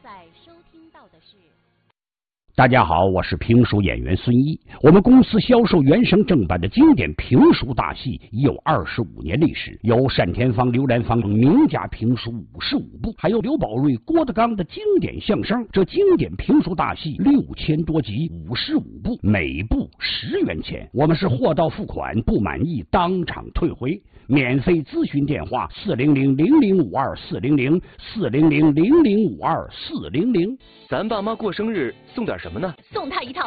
在收听到的是。 大家好，我是评书演员孙一。我们公司销售原声正版的经典评书大戏已有25年历史，有单田芳、刘兰芳名家评书55部，还有刘宝瑞、郭德纲的经典相声。这经典评书大戏6000多集，55部，每部10元钱。我们是货到付款，不满意当场退回。免费咨询电话：400-0052-400，400-0052-400。 咱爸妈过生日送点什么呢？ 送他一套